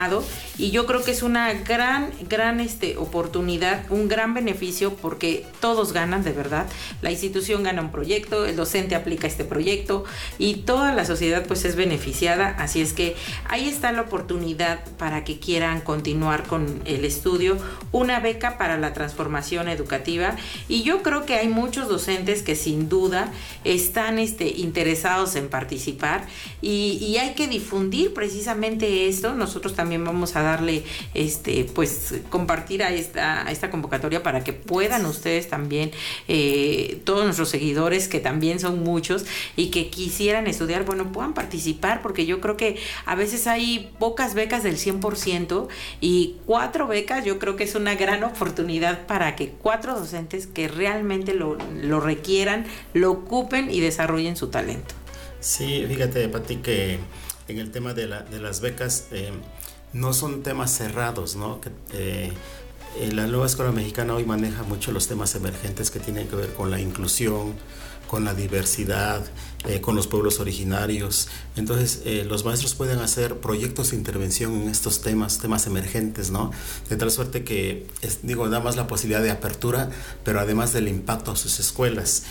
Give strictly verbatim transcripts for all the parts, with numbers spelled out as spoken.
Y yo creo que es una gran, gran este, oportunidad, un gran beneficio, porque todos ganan de verdad. La institución gana un proyecto, el docente aplica este proyecto y toda la sociedad pues es beneficiada. Así es que ahí está la oportunidad para que quieran continuar con el estudio, una beca para la transformación educativa. Y yo creo que hay muchos docentes que sin duda están este, interesados en participar y, y hay que difundir precisamente esto. Nosotros también También vamos a darle, este, pues, compartir a esta, a esta convocatoria para que puedan ustedes también, eh, todos nuestros seguidores, que también son muchos y que quisieran estudiar, bueno, puedan participar, porque yo creo que a veces hay pocas becas del cien por ciento y cuatro becas, yo creo que es una gran oportunidad para que cuatro docentes que realmente lo, lo requieran, lo ocupen y desarrollen su talento. Sí, fíjate, Pati, que en el tema de, la, de las becas, eh, no son temas cerrados, ¿no? Que, eh, la nueva escuela mexicana hoy maneja mucho los temas emergentes que tienen que ver con la inclusión, con la diversidad, eh, con los pueblos originarios. Entonces, eh, los maestros pueden hacer proyectos de intervención en estos temas, temas emergentes, ¿no? De tal suerte que, es, digo, da más la posibilidad de apertura, pero además del impacto a sus escuelas.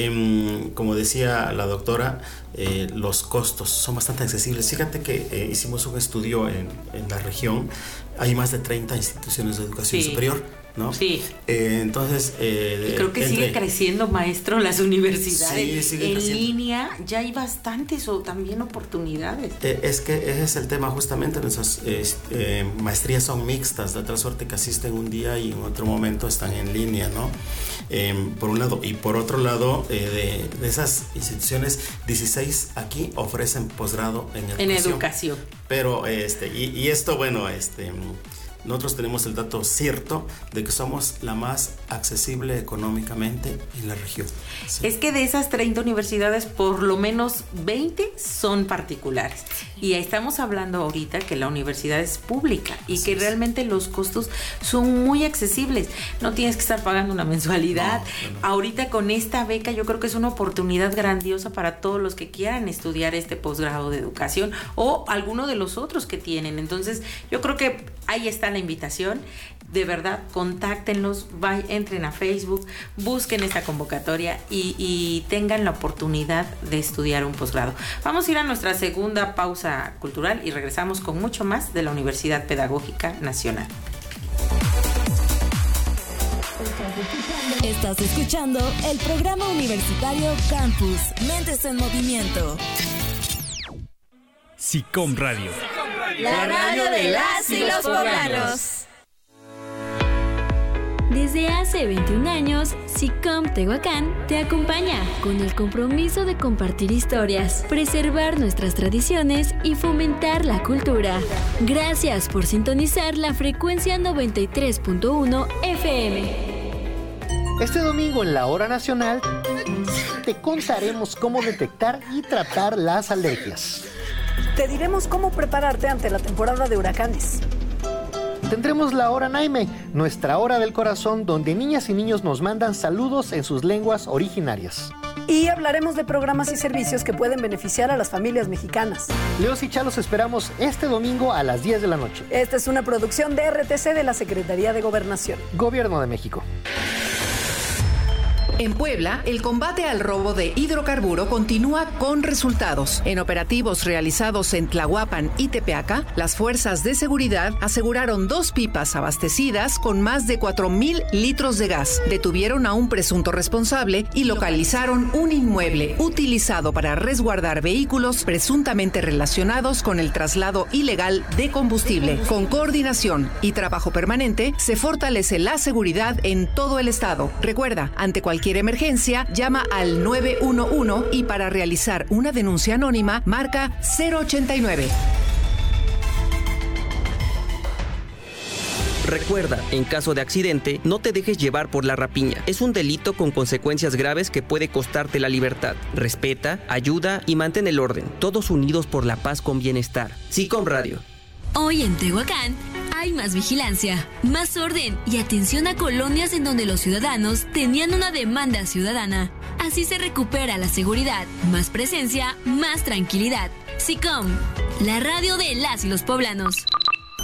Eh, como decía la doctora, eh, los costos son bastante accesibles. Fíjate que eh, hicimos un estudio en, en la región. Hay más de treinta instituciones de educación sí. superior, ¿no? Sí. Eh, entonces... Eh, y creo que entre... sigue creciendo, maestro, las universidades. Sí, sigue en creciendo. Línea ya hay bastantes o también oportunidades. Eh, es que ese es el tema, justamente. Nuestras eh, eh, maestrías son mixtas, de tal suerte que asisten un día y en otro momento están en línea, ¿no? Eh, por un lado. Y por otro lado, eh, de, de esas instituciones, dieciséis aquí ofrecen posgrado en educación. En educación. Pero, este, y, y esto, bueno, este... nosotros tenemos el dato cierto de que somos la más accesible económicamente en la región. Sí. Es que de esas treinta universidades, por lo menos veinte son particulares. Y estamos hablando ahorita que la universidad es pública y Así que es. realmente los costos son muy accesibles. No tienes que estar pagando una mensualidad. No, no, no. Ahorita con esta beca yo creo que es una oportunidad grandiosa para todos los que quieran estudiar este posgrado de educación o alguno de los otros que tienen. Entonces yo creo que ahí está la invitación. De verdad, contáctenlos, vayan, entren a Facebook, busquen esta convocatoria y, y tengan la oportunidad de estudiar un posgrado. Vamos a ir a nuestra segunda pausa cultural y regresamos con mucho más de la Universidad Pedagógica Nacional. Estás escuchando el programa universitario Campus, Mentes en Movimiento. SICOM Radio. La radio de las y los poblanos. Desde hace veintiún años, SICOM Tehuacán te acompaña con el compromiso de compartir historias, preservar nuestras tradiciones y fomentar la cultura. Gracias por sintonizar la frecuencia noventa y tres punto uno F M. Este domingo en la Hora Nacional te contaremos cómo detectar y tratar las alergias. Te diremos cómo prepararte ante la temporada de huracanes. Tendremos la Hora Naime, nuestra hora del corazón, donde niñas y niños nos mandan saludos en sus lenguas originarias. Y hablaremos de programas y servicios que pueden beneficiar a las familias mexicanas. Leos y Chalos esperamos este domingo a las diez de la noche. Esta es una producción de R T C de la Secretaría de Gobernación. Gobierno de México. En Puebla, el combate al robo de hidrocarburo continúa con resultados. En operativos realizados en Tlahuapan y Tepeaca, las fuerzas de seguridad aseguraron dos pipas abastecidas con más de cuatro mil litros de gas. Detuvieron a un presunto responsable y localizaron un inmueble utilizado para resguardar vehículos presuntamente relacionados con el traslado ilegal de combustible. Con coordinación y trabajo permanente, se fortalece la seguridad en todo el estado. Recuerda, ante cualquier emergencia, llama al nueve uno uno y para realizar una denuncia anónima, marca cero ochenta y nueve. Recuerda, en caso de accidente, no te dejes llevar por la rapiña. Es un delito con consecuencias graves que puede costarte la libertad. Respeta, ayuda y mantén el orden. Todos unidos por la paz con bienestar. SICOM Radio. Hoy en Tehuacán hay más vigilancia, más orden y atención a colonias en donde los ciudadanos tenían una demanda ciudadana. Así se recupera la seguridad, más presencia, más tranquilidad. SICOM, la radio de las y los poblanos.